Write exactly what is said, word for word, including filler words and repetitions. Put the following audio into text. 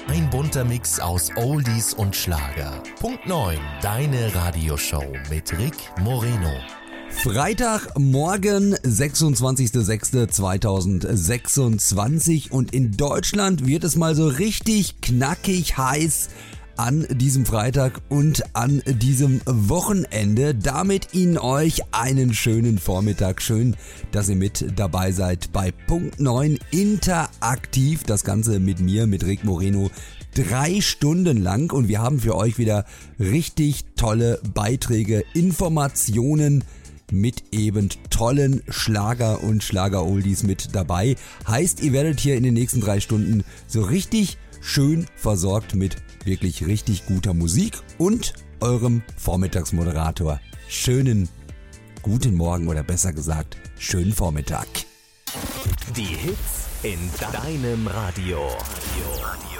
Ein bunter Mix aus Oldies und Schlager. Punkt neun, deine Radioshow mit Rick Moreno. Freitagmorgen, sechsundzwanzigster sechster zweitausendsechsundzwanzig und in Deutschland wird es mal so richtig knackig heiß an diesem Freitag und an diesem Wochenende. Damit Ihnen euch einen schönen Vormittag. Schön, dass ihr mit dabei seid bei Punkt neun interaktiv. Das Ganze mit mir, mit Rick Moreno, drei Stunden lang. Und wir haben für euch wieder richtig tolle Beiträge, Informationen mit eben tollen Schlager- und Schlager-Oldies mit dabei. Heißt, ihr werdet hier in den nächsten drei Stunden so richtig schön versorgt mit wirklich richtig guter Musik und eurem Vormittagsmoderator. Schönen guten Morgen oder besser gesagt, schönen Vormittag. Die Hits in deinem Radio. Radio.